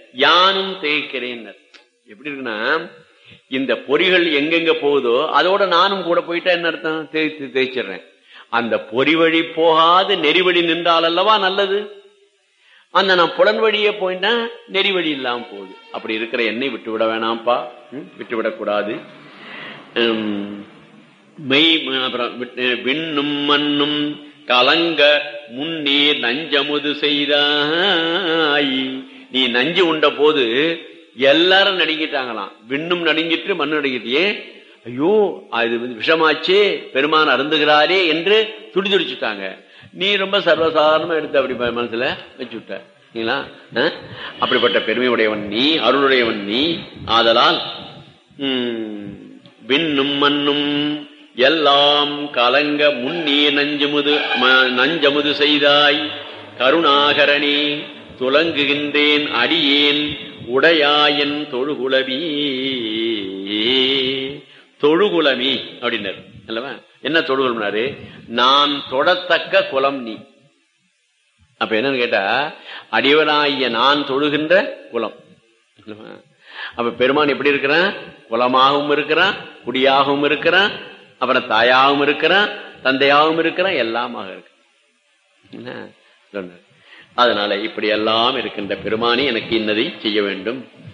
யானும் தேய்க்கிறேன். எப்படி இருக்குன்னா, இந்த பொறிகள் எங்கெங்க போகுதோ அதோட நானும் கூட போயிட்டா என்ன அர்த்தம்? தேய்ச்சிடுறேன். அந்த பொறி வழி போகாது நெறிவழி நின்றால் அல்லவா நல்லது. அந்த நான் புலன் வழியே போயிட்டா நெறி வழி இல்லாம போகுது. அப்படி இருக்கிற என்னை விட்டு விட வேணாம்ப்பா, விட்டுவிடக்கூடாது. மெய் விண்ணும் மண்ணும் கலங்க முன்னே நஞ்சமுது செய்தாய். நீ நஞ்சு உண்ட போது எல்லாரும் நடுங்கிட்டாங்களாம். விண்ணும் நடுங்கிட்டு மண்ணு நடுங்கிட்டே, ஐயோ அது விஷமாச்சே, பெருமான் அருந்துகிறாரே என்று துடிச்சுட்டாங்க. நீ ரொம்ப சர்வசாதாரணமா எடுத்து அப்படி மனசுல வச்சு விட்டீங்களா? அப்படிப்பட்ட பெருமையுடையவன் நீ, அருளுடையவன் நீ. ஆதலால் விண்ணும் மண்ணும் எல்லாம் கலங்க முன்னே நஞ்சமுது செய்தாய். கருணாகரனே துலங்குகின்றேன் அடியேன் உடையாயன் தொழுகுலமி. தொழுகுலமி அப்படின்னாரு அல்லவா? என்ன தொழுகுலம்னாரு? நான் தொடத்தக்க குலம் நீ. அப்ப என்னன்னு கேட்டா, அடியவனாகிய நான் தொழுகின்ற குலம். அப்ப பெருமான் எப்படி இருக்கிறான்? குலமாகவும் இருக்கிறான், குடியாகவும் இருக்கிறான், அப்புறம் தாயாகவும் இருக்கிறான், தந்தையாகவும் இருக்கிறான், எல்லாமாக இருக்கு. அதனால இப்படி எல்லாம் இருக்கின்ற பெருமானி எனக்கு இன்னதை செய்ய வேண்டும்.